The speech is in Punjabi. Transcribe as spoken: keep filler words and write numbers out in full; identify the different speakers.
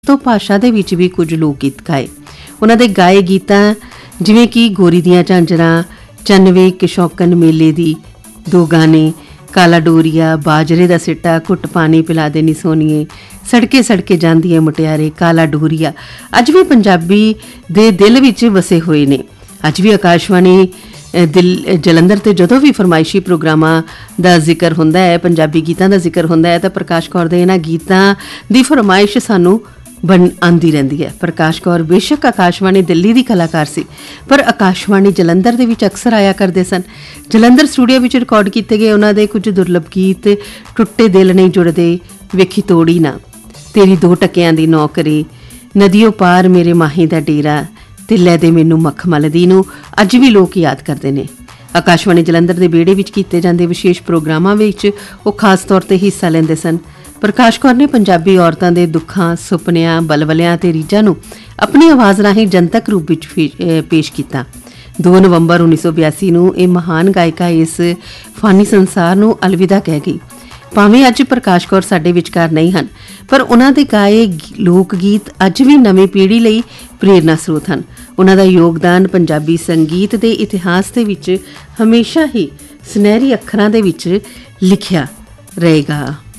Speaker 1: ਤੋਂ ਭਾਸ਼ਾ ਦੇ ਵਿੱਚ ਵੀ ਕੁਝ ਲੋਕ ਗੀਤ ਗਾਏ। ਉਹਨਾਂ ਦੇ ਗਾਏ ਗੀਤਾਂ ਜਿਵੇਂ ਕਿ ਗੋਰੀ ਦੀਆਂ ਝਾਂਜਰਾਂ, ਚੰਨਵੇ ਇੱਕ ਸ਼ੌਕਨ ਮੇਲੇ ਦੀ, ਦੋ ਗਾਣੇ, ਕਾਲਾ ਡੋਰੀਆ, ਬਾਜਰੇ ਦਾ ਸਿੱਟਾ, ਘੁੱਟ ਪਾਣੀ ਪਿਲਾ ਦੇ ਨੀ ਸੋਨੀਏ, ਸੜਕੇ ਸੜਕੇ ਜਾਂਦੀ ਹੈ ਮੁਟਿਆਰੇ, ਕਾਲਾ ਡੋਰੀਆ ਅੱਜ ਵੀ ਪੰਜਾਬੀ ਦੇ ਦਿਲ ਵਿੱਚ ਵਸੇ ਹੋਏ ਨੇ। ਅੱਜ ਵੀ ਆਕਾਸ਼ਵਾਣੀ ਦਿਲ ਜਲੰਧਰ 'ਤੇ ਜਦੋਂ ਵੀ ਫਰਮਾਇਸ਼ੀ ਪ੍ਰੋਗਰਾਮਾਂ ਦਾ ਜ਼ਿਕਰ ਹੁੰਦਾ ਹੈ, ਪੰਜਾਬੀ ਗੀਤਾਂ ਦਾ ਜ਼ਿਕਰ ਹੁੰਦਾ ਹੈ, ਤਾਂ ਪ੍ਰਕਾਸ਼ ਕੌਰ ਦੇ ਇਹਨਾਂ ਗੀਤਾਂ ਦੀ ਫਰਮਾਇਸ਼ ਸਾਨੂੰ ਬਣ ਆਉਂਦੀ ਰਹਿੰਦੀ ਹੈ। ਪ੍ਰਕਾਸ਼ ਕੌਰ ਬੇਸ਼ੱਕ ਆਕਾਸ਼ਵਾਣੀ ਦਿੱਲੀ ਦੀ ਕਲਾਕਾਰ ਸੀ, ਪਰ ਆਕਾਸ਼ਵਾਣੀ ਜਲੰਧਰ ਦੇ ਵਿੱਚ ਅਕਸਰ ਆਇਆ ਕਰਦੇ ਸਨ। ਜਲੰਧਰ ਸਟੂਡੀਓ ਵਿੱਚ ਰਿਕਾਰਡ ਕੀਤੇ ਗਏ ਉਹਨਾਂ ਦੇ ਕੁਝ ਦੁਰਲਭ ਗੀਤ, ਟੁੱਟੇ ਦਿਲ ਨਹੀਂ ਜੁੜਦੇ, ਵੇਖੀ ਤੋੜੀ ਨਾ, ਤੇਰੀ ਦੋ ਟਕਿਆਂ ਦੀ ਨੌਕਰੀ, ਨਦੀਓ ਪਾਰ ਮੇਰੇ ਮਾਹੀ ਦਾ ਡੇਰਾ ਤੇ ਲੈ ਦੇ ਮੈਨੂੰ ਮਖਮਲਦੀ ਨੂੰ ਅੱਜ ਵੀ ਲੋਕ ਯਾਦ ਕਰਦੇ ਨੇ। ਆਕਾਸ਼ਵਾਣੀ ਜਲੰਧਰ ਦੇ ਵਿਹੜੇ ਵਿੱਚ ਕੀਤੇ ਜਾਂਦੇ ਵਿਸ਼ੇਸ਼ ਪ੍ਰੋਗਰਾਮਾਂ ਵਿੱਚ ਉਹ ਖਾਸ ਤੌਰ 'ਤੇ ਹਿੱਸਾ ਲੈਂਦੇ ਸਨ। ਪ੍ਰਕਾਸ਼ ਕੌਰ ਨੇ ਪੰਜਾਬੀ ਔਰਤਾਂ ਦੇ ਦੁੱਖਾਂ, ਸੁਪਨਿਆਂ, ਬਲਵਲਿਆਂ ਤੇ ਰੀਝਾਂ ਨੂੰ ਆਪਣੀ ਆਵਾਜ਼ ਰਾਹੀਂ ਜਨਤਕ ਰੂਪ ਵਿੱਚ ਪੇਸ਼ ਕੀਤਾ। ਦੋ ਨਵੰਬਰ ਉੱਨੀ ਸੌ ਬਿਆਸੀ ਨੂੰ ਇਹ ਮਹਾਨ ਗਾਇਕਾ ਇਸ ਫਾਨੀ ਸੰਸਾਰ ਨੂੰ ਅਲਵਿਦਾ ਕਹਿ ਗਈ। ਭਾਵੇਂ ਅੱਜ ਪ੍ਰਕਾਸ਼ ਕੌਰ ਸਾਡੇ ਵਿਚਕਾਰ ਨਹੀਂ ਹਨ, ਪਰ ਉਹਨਾਂ ਦੇ ਗਾਏ ਲੋਕ ਗੀਤ ਅੱਜ ਵੀ ਨਵੀਂ ਪੀੜ੍ਹੀ ਲਈ ਪ੍ਰੇਰਨਾ ਸਰੋਤ ਹਨ। ਉਹਨਾਂ ਦਾ ਯੋਗਦਾਨ ਪੰਜਾਬੀ ਸੰਗੀਤ ਦੇ ਇਤਿਹਾਸ ਦੇ ਵਿੱਚ ਹਮੇਸ਼ਾ ਹੀ ਸੁਨਹਿਰੀ ਅੱਖਰਾਂ ਦੇ ਵਿੱਚ ਲਿਖਿਆ ਰਹੇਗਾ।